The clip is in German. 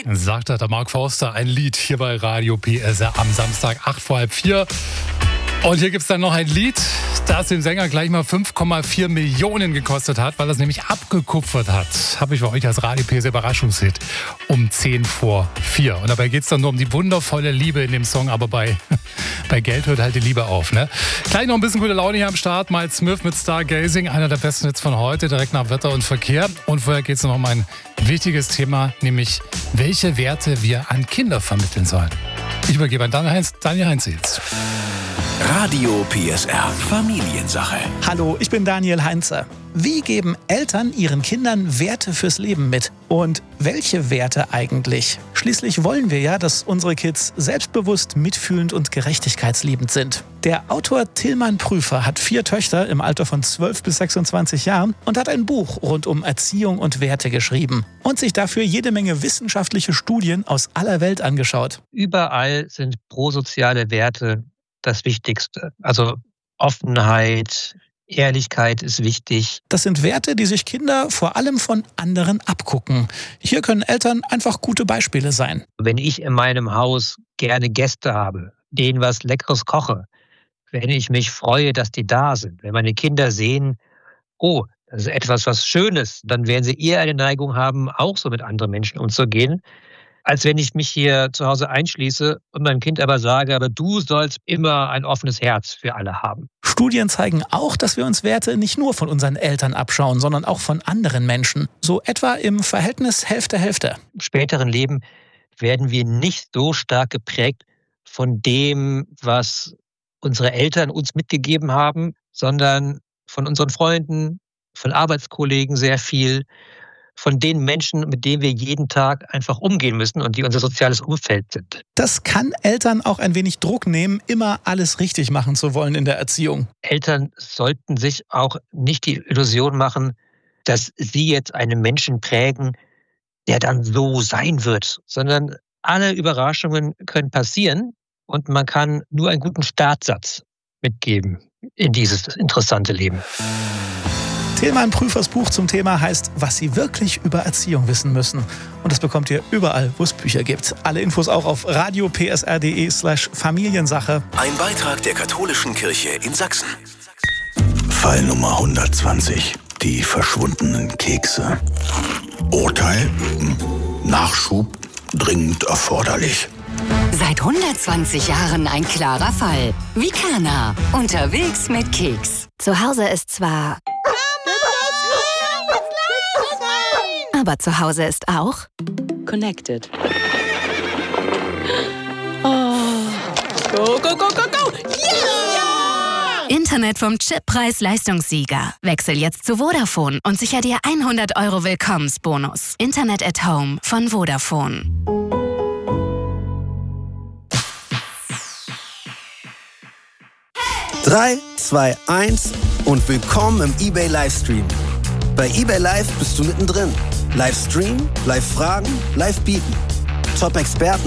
Sagte der Mark Forster, ein Lied hier bei Radio PSR am Samstag 3:45. Und hier gibt es dann noch ein Lied, das den Sänger gleich mal 5,4 Millionen gekostet hat, weil er es nämlich abgekupfert hat. Habe ich für euch als Radio PSR Überraschungshit um 4:10. Und dabei geht es dann nur um die wundervolle Liebe in dem Song, aber bei Geld hört halt die Liebe auf. Ne? Gleich noch ein bisschen gute Laune hier am Start. Miles Smith mit Stargazing, einer der besten Hits von heute, direkt nach Wetter und Verkehr. Und vorher geht es noch um ein wichtiges Thema, nämlich welche Werte wir an Kinder vermitteln sollen. Ich übergebe an Daniel Heinze jetzt. Radio PSR Familiensache. Hallo, ich bin Daniel Heinze. Wie geben Eltern ihren Kindern Werte fürs Leben mit? Und welche Werte eigentlich? Schließlich wollen wir ja, dass unsere Kids selbstbewusst, mitfühlend und gerechtigkeitsliebend sind. Der Autor Tilman Prüfer hat 4 Töchter im Alter von 12 bis 26 Jahren und hat ein Buch rund um Erziehung und Werte geschrieben und sich dafür jede Menge wissenschaftliche Studien aus aller Welt angeschaut. Überall sind prosoziale Werte das Wichtigste. Also Offenheit, Ehrlichkeit ist wichtig. Das sind Werte, die sich Kinder vor allem von anderen abgucken. Hier können Eltern einfach gute Beispiele sein. Wenn ich in meinem Haus gerne Gäste habe, denen was Leckeres koche, wenn ich mich freue, dass die da sind, wenn meine Kinder sehen, oh, das ist etwas, was Schönes, dann werden sie eher eine Neigung haben, auch so mit anderen Menschen umzugehen, als wenn ich mich hier zu Hause einschließe und meinem Kind aber sage, aber du sollst immer ein offenes Herz für alle haben. Studien zeigen auch, dass wir uns Werte nicht nur von unseren Eltern abschauen, sondern auch von anderen Menschen. So etwa im Verhältnis Hälfte-Hälfte. Im späteren Leben werden wir nicht so stark geprägt von dem, was unsere Eltern uns mitgegeben haben, sondern von unseren Freunden, von Arbeitskollegen sehr viel, von den Menschen, mit denen wir jeden Tag einfach umgehen müssen und die unser soziales Umfeld sind. Das kann Eltern auch ein wenig Druck nehmen, immer alles richtig machen zu wollen in der Erziehung. Eltern sollten sich auch nicht die Illusion machen, dass sie jetzt einen Menschen prägen, der dann so sein wird, sondern alle Überraschungen können passieren und man kann nur einen guten Startsatz mitgeben in dieses interessante Leben. Tilman Prüfers Buch zum Thema heißt, was Sie wirklich über Erziehung wissen müssen. Und das bekommt ihr überall, wo es Bücher gibt. Alle Infos auch auf radiopsr.de/Familiensache. Ein Beitrag der Katholischen Kirche in Sachsen. Fall Nummer 120. Die verschwundenen Kekse. Urteil? Nachschub dringend erforderlich. Seit 120 Jahren ein klarer Fall. Vikana. Unterwegs mit Keks. Zu Hause ist zwar... Aber zu Hause ist auch Connected. Oh. Go, go, go, go, go! Yeah! Internet vom Chip-Preis-Leistungssieger. Wechsel jetzt zu Vodafone und sicher dir 100 € Willkommensbonus. Internet at Home von Vodafone. Drei, 2, 1 und willkommen im eBay Livestream. Bei eBay Live bist du mittendrin. Live streamen, live fragen, live bieten. Top-Experten